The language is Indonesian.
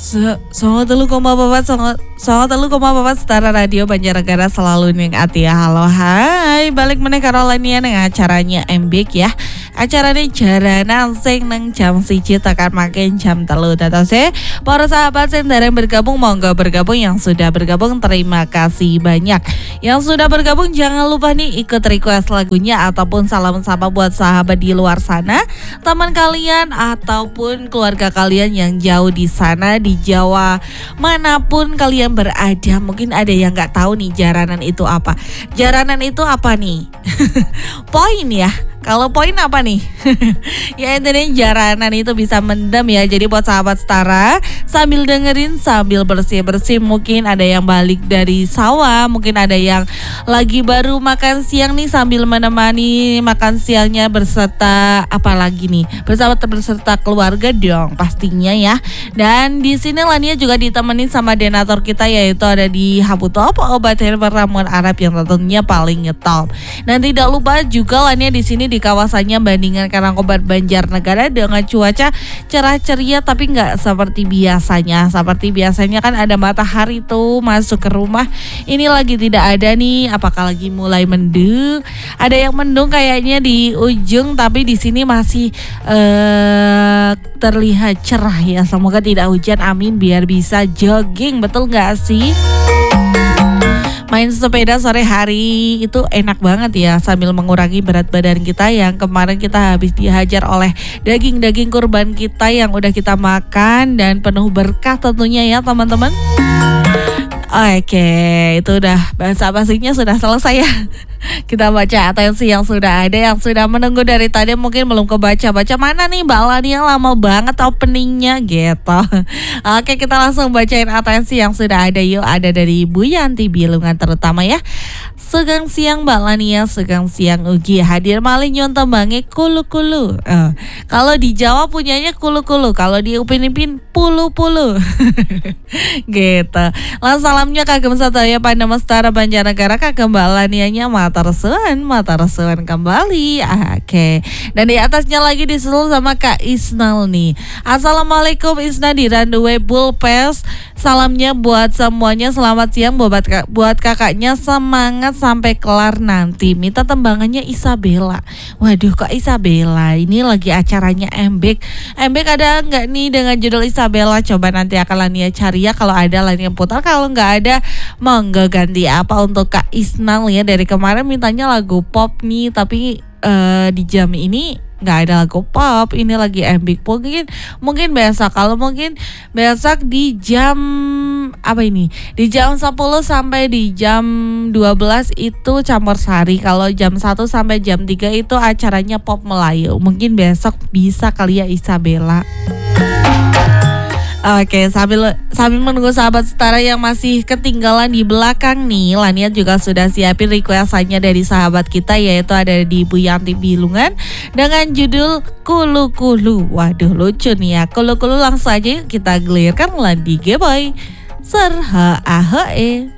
Songo telu koma papat Setara Radio Banjarnegara selalu ning ati ya. Halo hai, balik meneh karo Lania ning acaranya Embek ya. Acaranya jaranan sing neng jam 1 tekan makin jam 3. Datose para sahabat sing dereng bergabung, monggo bergabung. Yang sudah bergabung terima kasih banyak. Yang sudah bergabung jangan lupa nih ikut request lagunya ataupun salam sapa buat sahabat di luar sana, teman kalian ataupun keluarga kalian yang jauh di sana di Jawa, manapun kalian berada. Mungkin ada yang nggak tahu nih jaranan itu apa. Jaranan itu apa nih? Poin ya. Kalau poin apa nih? Ya intinya jaranan itu bisa mendem ya. Jadi buat sahabat setara sambil dengerin sambil bersih-bersih. Mungkin ada yang balik dari sawah, mungkin ada yang lagi baru makan siang nih sambil menemani makan siangnya berserta apalagi nih berserta keluarga dong pastinya ya. Dan di sini Lania juga ditemenin sama donatur kita, yaitu ada di Habutop, obat herbal ramuan Arab yang tentunya paling ngetop. Dan tidak lupa juga Lania di sini di kawasannya Bandingan Karangkobar Banjarnegara dengan cuaca cerah ceria tapi nggak seperti biasanya. Seperti biasanya kan ada matahari tuh masuk ke rumah. Ini lagi tidak ada nih. Apakah lagi mulai mendung? Ada yang mendung kayaknya di ujung, tapi di sini masih terlihat cerah ya. Semoga tidak hujan, amin, biar bisa jogging. Betul nggak sih? Main sepeda sore hari itu enak banget ya, sambil mengurangi berat badan kita yang kemarin kita habis dihajar oleh daging-daging kurban kita yang udah kita makan dan penuh berkah tentunya ya teman-teman. Oke, itu udah bahasa basinya sudah selesai ya. Kita baca atensi yang sudah ada, yang sudah menunggu dari tadi mungkin belum kebaca-baca. Mana nih Mbak Lani yang lama banget openingnya gitu. Oke, kita langsung bacain atensi yang sudah ada yuk. Ada dari Bu Yanti Bilungan terutama ya. Segang siang Mbak Lania, segang siang Ugi, hadir malih nyon tembange kulu-kulu. Kalau di Jawa punyanya kulu-kulu, kalau di Upin Ipin pulu-pulu. Gitu. Lah salamnya kagem sadaya Pandama Setara Banjarnegara, kagem Mbak Lanianya matur suwun kembali. Oke. Dan di atasnya lagi disusul sama Kak Isnal nih. Assalamualaikum Isna di Randuwe Bulpes. Salamnya buat semuanya, selamat siang buat kakaknya, semangat sampai kelar nanti. Minta tembangannya Isabella. Waduh, kok Isabella? Ini lagi acaranya Embek. Embek ada nggak nih dengan judul Isabella? Coba nanti akan Lania cari ya. Kalau ada Lania putar, kalau nggak ada monggo ganti apa untuk Kak Isnal ya. Dari kemarin mintanya lagu pop nih, tapi di jam ini nggak ada lagu pop. Ini lagi Embek. Mungkin besok. Kalau mungkin besok di jam apa ini? Di jam 10 sampai di jam 12 itu campur sari. Kalau jam 1 sampai jam 3 itu acaranya pop Melayu. Mungkin besok bisa kali ya Isabella. Oke, sambil menunggu sahabat setara yang masih ketinggalan di belakang nih, Lania juga sudah siapin requestannya dari sahabat kita, yaitu ada di Bu Yanti Bilungan dengan judul Kulu-Kulu. Waduh, lucu nih ya. Kulu-Kulu langsung aja kita gelirkan Landi Geboy. Serha ahoe.